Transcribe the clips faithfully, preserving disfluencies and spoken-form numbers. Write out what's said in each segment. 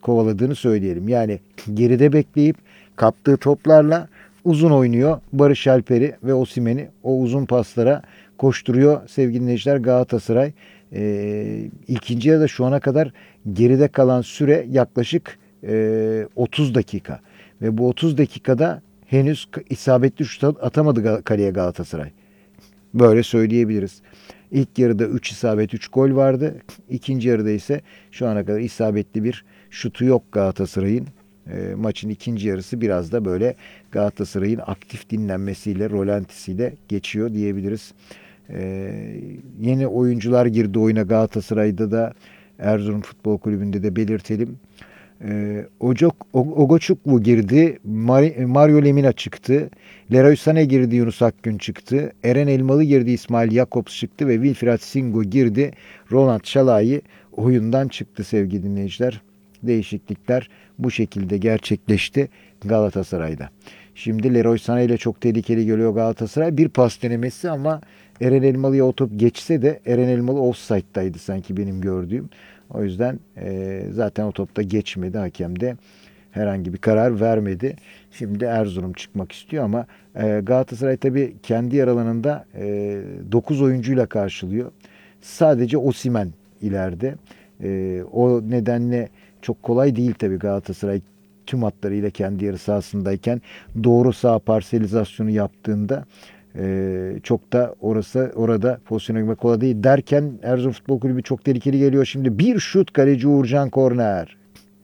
kovaladığını söyleyelim. Yani geride bekleyip kaptığı toplarla uzun oynuyor. Barış Alper'i ve Osimhen'i o uzun paslara koşturuyor sevgili dinleyiciler Galatasaray. E, ikinci yarıda şu ana kadar geride kalan süre yaklaşık e, otuz dakika. Ve bu otuz dakikada henüz isabetli şut atamadı kaleye Galatasaray. Böyle söyleyebiliriz. İlk yarıda üç isabet üç gol vardı. İkinci yarıda ise şu ana kadar isabetli bir şutu yok Galatasaray'ın. E, maçın ikinci yarısı biraz da böyle Galatasaray'ın aktif dinlenmesiyle, rolantisiyle geçiyor diyebiliriz. E, yeni oyuncular girdi oyuna Galatasaray'da da Erzurum Futbol Kulübü'nde de belirtelim. E, Ocak, Ogoçukwu girdi. Mario Lemina çıktı. Leroy Sané girdi. Yunus Akgün çıktı. Eren Elmalı girdi. İsmail Jakobs çıktı ve Wilfried Singo girdi. Roland Şalai oyundan çıktı sevgili dinleyiciler. Değişiklikler bu şekilde gerçekleşti Galatasaray'da. Şimdi Leroy Sané ile çok tehlikeli geliyor Galatasaray. Bir pas denemesi ama Eren Elmalı'ya o top geçse de Eren Elmalı offside'daydı sanki benim gördüğüm. O yüzden e, zaten o topta geçmedi. Hakem de herhangi bir karar vermedi. Şimdi Erzurum çıkmak istiyor ama e, Galatasaray tabii kendi yer alanında e, dokuz oyuncuyla karşılıyor. Sadece Osimhen ileride. E, o nedenle çok kolay değil tabii Galatasaray tüm hatlarıyla kendi yarı sahasındayken doğru sağ parselizasyonu yaptığında ee, çok da orası orada pozisyona girmek kolay değil derken Erzurum Futbol Kulübü çok tehlikeli geliyor. Şimdi bir şut kaleci Uğurcan korner.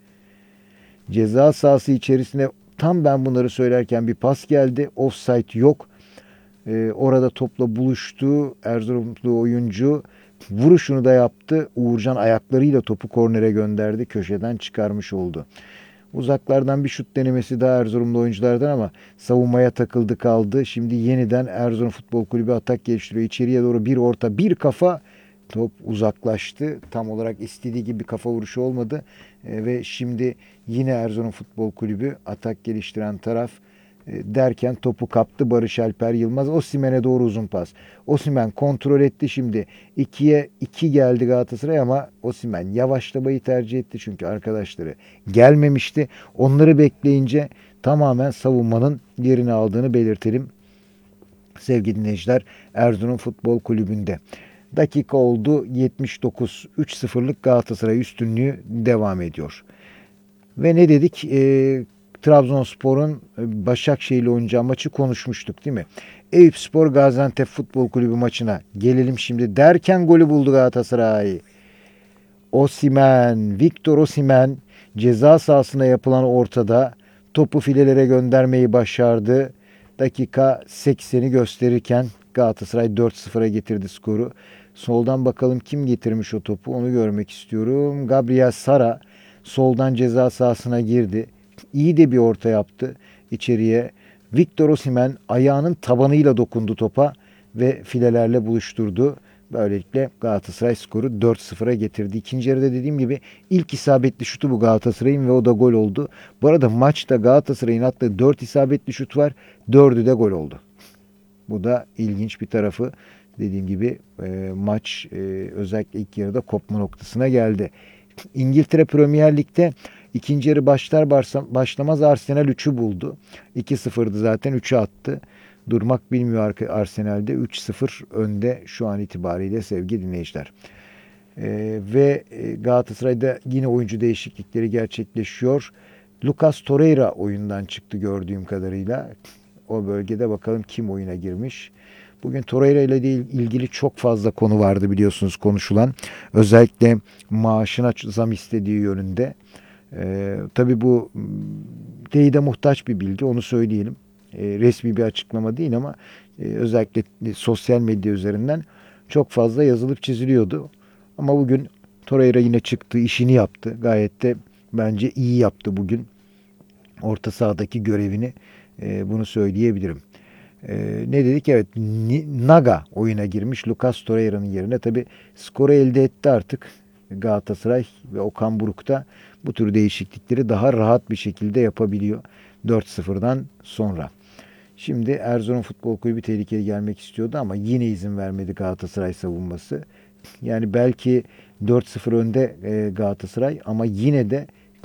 Ceza sahası içerisine tam ben bunları söylerken bir pas geldi. Offside yok. Ee, orada topla buluştu. Erzurumlu oyuncu vuruşunu da yaptı. Uğurcan ayaklarıyla topu kornere gönderdi. Köşeden çıkarmış oldu. Uzaklardan bir şut denemesi daha Erzurumlu oyunculardan ama savunmaya takıldı kaldı. Şimdi yeniden Erzurum Futbol Kulübü atak geliştiriyor. İçeriye doğru bir orta bir kafa top uzaklaştı. Tam olarak istediği gibi bir kafa vuruşu olmadı. E, ve şimdi yine Erzurum Futbol Kulübü atak geliştiren taraf e, derken topu kaptı Barış Alper Yılmaz. Osimhen'e doğru uzun pas. Osimhen kontrol etti şimdi. ikiye iki geldi Galatasaray ama Osimhen yavaşlamayı tercih etti. Çünkü arkadaşları gelmemişti. Onları bekleyince tamamen savunmanın yerini aldığını belirtelim. Sevgili dinleyiciler Erzurum Futbol Kulübü'nde. Dakika oldu yetmiş dokuz. üç sıfırlık Galatasaray üstünlüğü devam ediyor. Ve ne dedik? E, Trabzonspor'un Başakşehir ile oynayacağı maçı konuşmuştuk değil mi? Eyüpspor Gaziantep Futbol Kulübü maçına gelelim şimdi derken golü buldu Galatasaray. Osimhen, Victor Osimhen ceza sahasına yapılan ortada topu filelere göndermeyi başardı. Dakika sekseni gösterirken Galatasaray dört sıfıra getirdi skoru. Soldan bakalım kim getirmiş o topu onu görmek istiyorum. Gabriel Sara soldan ceza sahasına girdi. İyi de bir orta yaptı içeriye. Victor Osimhen ayağının tabanıyla dokundu topa ve filelerle buluşturdu. Böylelikle Galatasaray skoru dört sıfıra getirdi. İkinci yarıda dediğim gibi ilk isabetli şutu bu Galatasaray'ın ve o da gol oldu. Bu arada maçta Galatasaray'ın attığı dört isabetli şut var. dördü de gol oldu. Bu da ilginç bir tarafı. Dediğim gibi e, maç e, özellikle ilk yarıda kopma noktasına geldi. İngiltere Premier Lig'de ikinci yarı başlar başlamaz Arsenal üçü buldu. iki sıfırdı zaten üçü attı. Durmak bilmiyor Arsenal'de. üç sıfır önde şu an itibariyle sevgili dinleyiciler. Ee, ve Galatasaray'da yine oyuncu değişiklikleri gerçekleşiyor. Lucas Torreira oyundan çıktı gördüğüm kadarıyla. O bölgede bakalım kim oyuna girmiş. Bugün Torreira ile ilgili çok fazla konu vardı biliyorsunuz konuşulan. Özellikle maaşına zam istediği yönünde. Ee, tabii bu teyide muhtaç bir bilgi onu söyleyelim. Ee, resmi bir açıklama değil ama e, özellikle sosyal medya üzerinden çok fazla yazılıp çiziliyordu. Ama bugün Torreira yine çıktı, işini yaptı. Gayet de bence iyi yaptı bugün. Orta sahadaki görevini e, bunu söyleyebilirim. Ee, ne dedik? Evet, Naga oyuna girmiş Lucas Torreira'nın yerine. Tabi skoru elde etti artık Galatasaray ve Okan Buruk da bu tür değişiklikleri daha rahat bir şekilde yapabiliyor dört sıfırdan sonra. Şimdi Erzurum Futbol Kulübü tehlikeye gelmek istiyordu ama yine izin vermedi Galatasaray savunması. Yani belki dört sıfır önde Galatasaray ama yine de